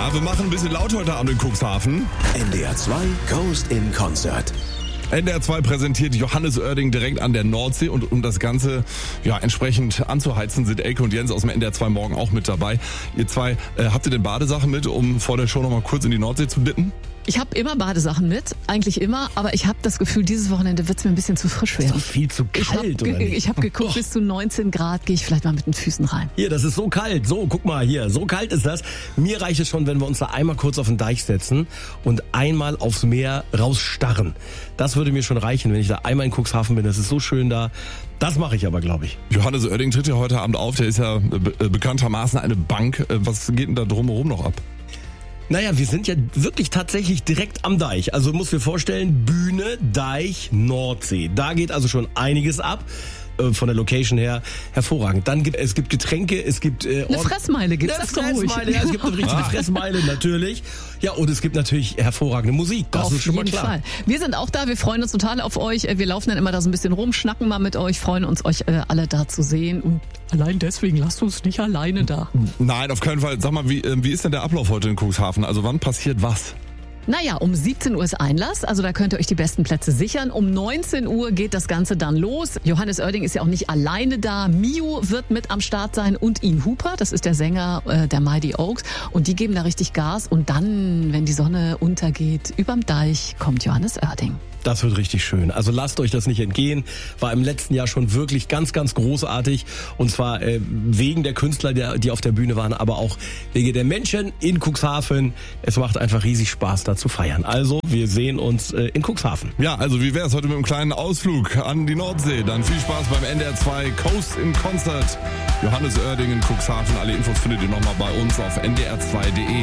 Ja, wir machen ein bisschen laut heute Abend in Cuxhaven. NDR 2 Coast in Concert. NDR 2 präsentiert Johannes Oerding direkt an der Nordsee und um das Ganze entsprechend anzuheizen, sind Elke und Jens aus dem NDR 2 morgen auch mit dabei. Ihr zwei, habt ihr denn Badesachen mit, um vor der Show nochmal kurz in die Nordsee zu dippen? Ich habe immer Badesachen mit, eigentlich immer, aber ich habe das Gefühl, dieses Wochenende wird es mir ein bisschen zu frisch werden. Ist doch viel zu kalt, oder nicht? Ich habe geguckt, bis zu 19 Grad gehe ich vielleicht mal mit den Füßen rein. Hier, das ist so kalt. So, guck mal hier, so kalt ist das. Mir reicht es schon, wenn wir uns da einmal kurz auf den Deich setzen und einmal aufs Meer rausstarren. Das würde mir schon reichen, wenn ich da einmal in Cuxhaven bin. Das ist so schön da. Das mache ich aber, glaube ich. Johannes Oerding tritt ja heute Abend auf, der ist ja bekanntermaßen eine Bank. Was geht denn da drumherum noch ab? Naja, wir sind ja wirklich tatsächlich direkt am Deich. Also muss dir vorstellen, Bühne, Deich, Nordsee. Da geht also schon einiges ab. Von der Location her hervorragend. Dann es gibt Getränke, es gibt eine Fressmeile gibt's. Eine Fressmeile, ja, es gibt eine richtige Fressmeile natürlich. Ja, und es gibt natürlich hervorragende Musik. Das ist schon mal klar. Auf jeden Fall. Wir sind auch da, wir freuen uns total auf euch. Wir laufen dann immer da so ein bisschen rum, schnacken mal mit euch, freuen uns, euch alle da zu sehen. Und allein deswegen lasst uns nicht alleine da. Nein, auf keinen Fall. Sag mal, wie ist denn der Ablauf heute in Cuxhaven? Also wann passiert was? Naja, um 17 Uhr ist Einlass, also da könnt ihr euch die besten Plätze sichern. Um 19 Uhr geht das Ganze dann los. Johannes Oerding ist ja auch nicht alleine da. Mio wird mit am Start sein und Ian Hooper, das ist der Sänger der Mighty Oaks. Und die geben da richtig Gas. Und dann, wenn die Sonne untergeht, überm Deich kommt Johannes Oerding. Das wird richtig schön. Also lasst euch das nicht entgehen. War im letzten Jahr schon wirklich ganz, ganz großartig. Und zwar wegen der Künstler, die auf der Bühne waren, aber auch wegen der Menschen in Cuxhaven. Es macht einfach riesig Spaß, da zu feiern. Also, wir sehen uns in Cuxhaven. Ja, also wie wär's heute mit einem kleinen Ausflug an die Nordsee? Dann viel Spaß beim NDR 2 Coast in Concert. Johannes Oerding in Cuxhaven. Alle Infos findet ihr nochmal bei uns auf ndr2.de.